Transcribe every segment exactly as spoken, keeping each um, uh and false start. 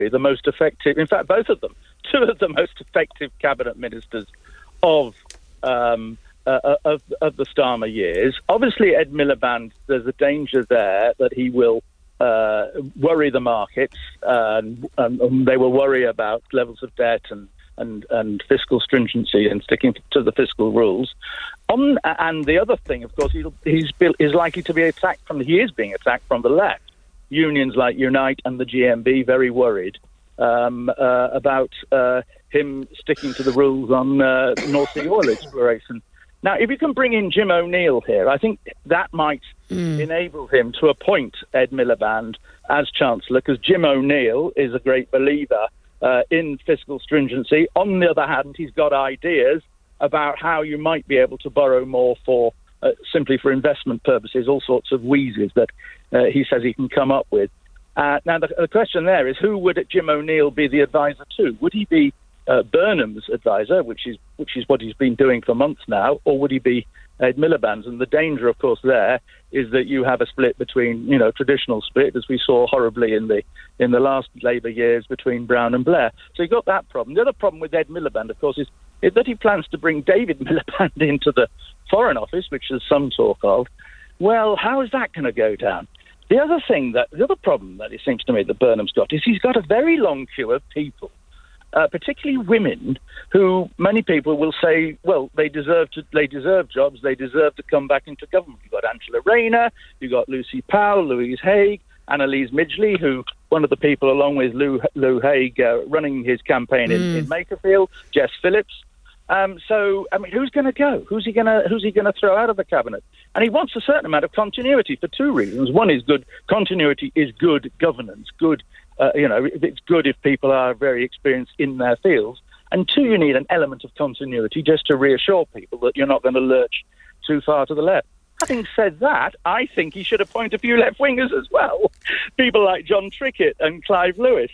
the most effective, in fact, both of them, two of the most effective cabinet ministers of um, uh, of, of the Starmer years. Obviously, Ed Miliband, there's a danger there that he will uh, worry the markets, uh, and, and they will worry about levels of debt and, and, and fiscal stringency and sticking to the fiscal rules. On, and the other thing, of course, he'll, he's is likely to be attacked from, he is being attacked from the left. Unions like Unite and the G M B very worried um, uh, about uh, him sticking to the rules on uh, North Sea oil exploration. Now, if you can bring in Jim O'Neill here, I think that might mm. enable him to appoint Ed Miliband as Chancellor, because Jim O'Neill is a great believer uh, in fiscal stringency. On the other hand, he's got ideas about how you might be able to borrow more for uh, simply for investment purposes, all sorts of wheezes that uh, he says he can come up with. Uh, now, the, the question there is, who would Jim O'Neill be the advisor to? Would he be uh, Burnham's advisor, which is which is what he's been doing for months now, or would he be Ed Miliband's? And the danger, of course, there is that you have a split between, you know, traditional split, as we saw horribly in the in the last Labour years between Brown and Blair. So you've got that problem. The other problem with Ed Miliband, of course, is, is that he plans to bring David Miliband into the Foreign Office, which there's some talk of. Well, how is that going to go down? The other thing, that the other problem that it seems to me that Burnham's got is he's got a very long queue of people, uh, particularly women, who many people will say, well, they deserve to, they deserve jobs, they deserve to come back into government. You've got Angela Rayner, you've got Lucy Powell, Louise Haigh, Annalise Midgley, who one of the people, along with Lou, Lou Haigh, uh, running his campaign in, mm. in Makerfield, Jess Phillips. Um, so, I mean, who's going to go? Who's he going to Who's he going to throw out of the cabinet? And he wants a certain amount of continuity for two reasons. One is good continuity is good governance. Good, uh, you know, it's good if people are very experienced in their fields. And two, you need an element of continuity just to reassure people that you're not going to lurch too far to the left. Having said that, I think he should appoint a few left-wingers as well. People like John Trickett and Clive Lewis.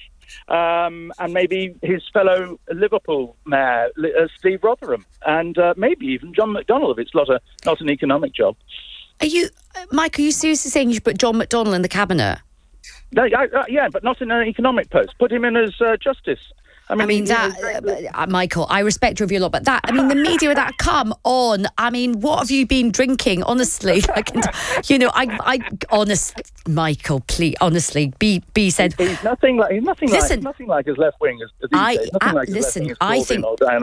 Um, and maybe his fellow Liverpool mayor, uh, Steve Rotherham, and uh, maybe even John McDonnell, if it's not, a, not an economic job. Are you, Mike, are you seriously saying you should put John McDonnell in the cabinet? No, I, uh, yeah, but not in an economic post. Put him in as uh, justice. I mean, I mean that, uh, Michael, I respect your view a lot, but that, I mean, the media, that, come on. I mean, what have you been drinking? Honestly, I can, you know, I, I, honest, Michael, please, honestly, be, be said. He's nothing like, he's nothing listen, like, nothing like his left wing. As, as I, nothing I like listen, I think,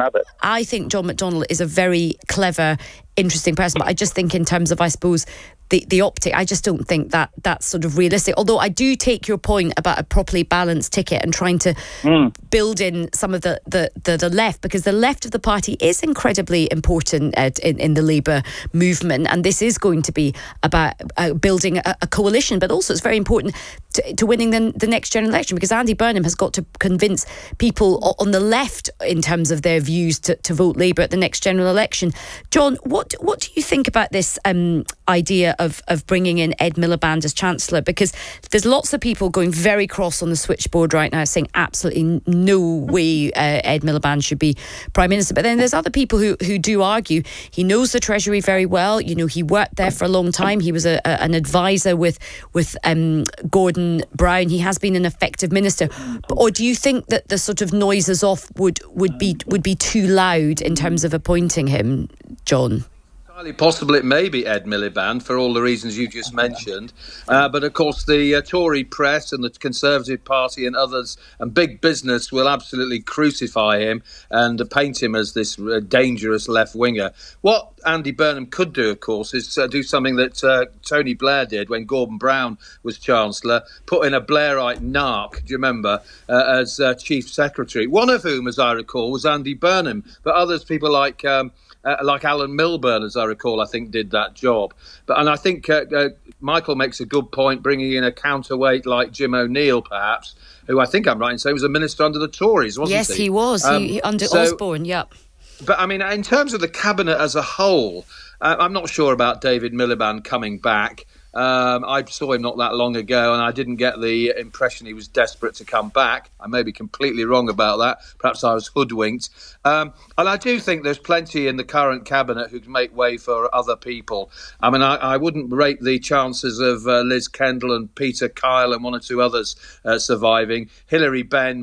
I think John McDonnell is a very clever, interesting person, but I just think in terms of, I suppose, the, the optic, I just don't think that that's sort of realistic. Although I do take your point about a properly balanced ticket and trying to mm. build in some of the, the, the, the left, because the left of the party is incredibly important uh, in, in the Labour movement, and this is going to be about uh, building a, a coalition, but also it's very important to, to winning the, the next general election, because Andy Burnham has got to convince people on the left in terms of their views to, to vote Labour at the next general election. John, what what do you think about this um, idea of, of bringing in Ed Miliband as Chancellor? Because there's lots of people going very cross on the switchboard right now, saying absolutely no way uh, Ed Miliband should be Prime Minister. But then there's other people who, who do argue he knows the Treasury very well. You know, he worked there for a long time. He was a, a, an advisor with, with um, Gordon Brown. He has been an effective minister. But, or do you think that the sort of noises off would, would be would be too loud in terms of appointing him, John? Highly possible it may be Ed Miliband for all the reasons you just mentioned. Uh, but of course, the uh, Tory press and the Conservative Party and others and big business will absolutely crucify him and uh, paint him as this uh, dangerous left winger. What Andy Burnham could do, of course, is uh, do something that uh, Tony Blair did when Gordon Brown was Chancellor, put in a Blairite narc, do you remember, uh, as uh, Chief Secretary, one of whom, as I recall, was Andy Burnham, but others, people like... Um, Uh, like Alan Milburn, as I recall, I think did that job. But and I think uh, uh, Michael makes a good point, bringing in a counterweight like Jim O'Neill, perhaps, who I think I'm right in saying was a minister under the Tories, wasn't yes, he? Yes, he was. Um, he, under so, Osborne, yep. But I mean, in terms of the cabinet as a whole, uh, I'm not sure about David Miliband coming back. Um, I saw him not that long ago, and I didn't get the impression he was desperate to come back. I may be completely wrong about that. Perhaps I was hoodwinked. Um, and I do think there's plenty in the current cabinet who can make way for other people. I mean, I, I wouldn't rate the chances of uh, Liz Kendall and Peter Kyle and one or two others uh, surviving. Hilary Benn